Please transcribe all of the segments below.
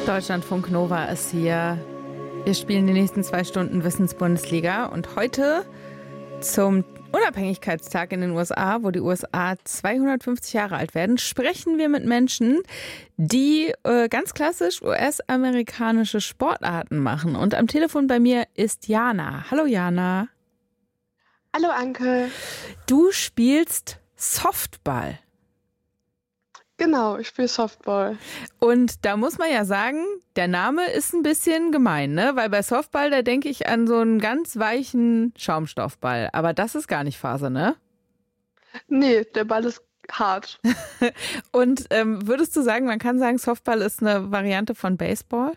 Deutschlandfunk Nova ist hier. Wir spielen die nächsten 2 Stunden Wissensbundesliga und heute zum Unabhängigkeitstag in den USA, wo die USA 250 Jahre alt werden, sprechen wir mit Menschen, die ganz klassisch US-amerikanische Sportarten machen. Und am Telefon bei mir ist Jana. Hallo Jana. Hallo Anke. Du spielst Softball. Genau, ich spiele Softball. Und da muss man ja sagen, der Name ist ein bisschen gemein, ne? Weil bei Softball, da denke ich an so einen ganz weichen Schaumstoffball. Aber das ist gar nicht Phase, ne? Nee, der Ball ist hart. Und würdest du sagen, man kann sagen, Softball ist eine Variante von Baseball?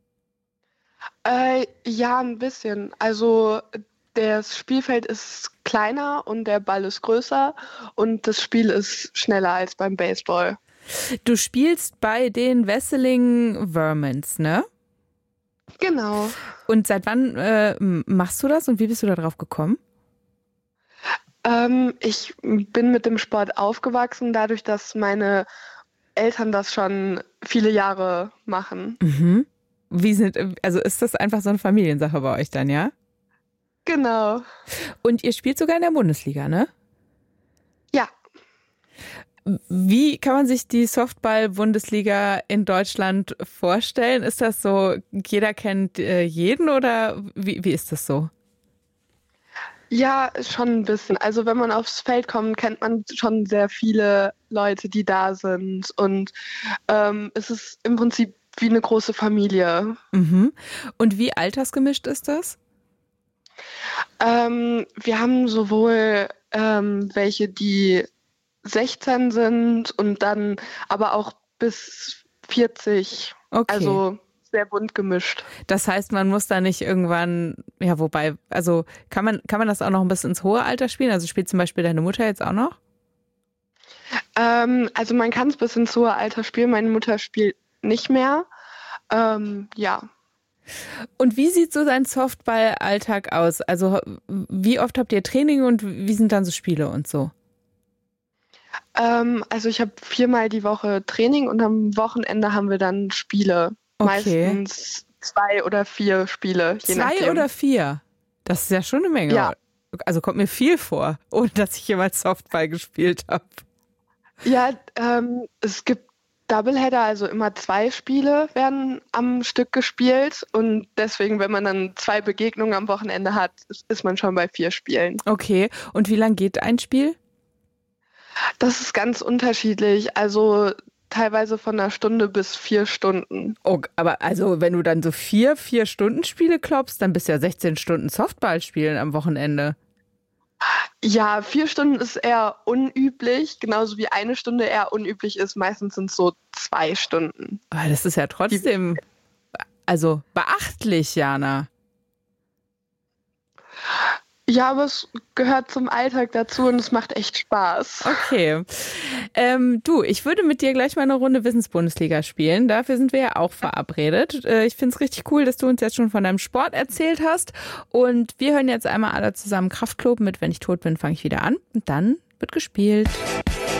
Ja, ein bisschen. Also das Spielfeld ist kleiner und der Ball ist größer und das Spiel ist schneller als beim Baseball. Du spielst bei den Wesseling Vermins, ne? Genau. Und seit wann machst du das und wie bist du da drauf gekommen? Ich bin mit dem Sport aufgewachsen, dadurch, dass meine Eltern das schon viele Jahre machen. Mhm. Also ist das einfach so eine Familiensache bei euch dann, ja? Genau. Und ihr spielt sogar in der Bundesliga, ne? Ja. Wie kann man sich die Softball-Bundesliga in Deutschland vorstellen? Ist das so, jeder kennt jeden oder wie ist das so? Ja, schon ein bisschen. Also wenn man aufs Feld kommt, kennt man schon sehr viele Leute, die da sind. Und es ist im Prinzip wie eine große Familie. Mhm. Und wie altersgemischt ist das? Wir haben sowohl welche, die 16 sind und dann aber auch bis 40. Okay. Also sehr bunt gemischt. Das heißt, man muss da nicht irgendwann, ja, wobei, also kann man das auch noch ein bisschen ins hohe Alter spielen? Also spielt zum Beispiel deine Mutter jetzt auch noch? Also man kann es bis ins hohe Alter spielen. Meine Mutter spielt nicht mehr. Ja. Und wie sieht so dein Softball-Alltag aus? Also wie oft habt ihr Training und wie sind dann so Spiele und so? Also ich habe 4-mal die Woche Training und am Wochenende haben wir dann Spiele. Okay. Meistens 2 oder 4 Spiele, je nachdem. 2 oder 4? Das ist ja schon eine Menge. Ja. Also kommt mir viel vor, ohne dass ich jemals Softball gespielt habe. Ja, es gibt Doubleheader, also immer 2 Spiele werden am Stück gespielt und deswegen, wenn man dann 2 Begegnungen am Wochenende hat, ist man schon bei 4 Spielen. Okay, und wie lang geht ein Spiel? Das ist ganz unterschiedlich, also teilweise von 1 Stunde bis 4 Stunden. Oh, aber also wenn du dann so 4 Stunden Spiele klopfst, dann bist du ja 16 Stunden Softball spielen am Wochenende. Ja, 4 Stunden ist eher unüblich, genauso wie 1 Stunde eher unüblich ist. Meistens sind es so 2 Stunden. Aber das ist ja trotzdem, also beachtlich, Jana. Ja, aber es gehört zum Alltag dazu und es macht echt Spaß. Okay. Du, ich würde mit dir gleich mal eine Runde Wissensbundesliga spielen. Dafür sind wir ja auch verabredet. Ich finde es richtig cool, dass du uns jetzt schon von deinem Sport erzählt hast. Und wir hören jetzt einmal alle zusammen Kraftklub mit Wenn ich tot bin, fange ich wieder an. Und dann wird gespielt.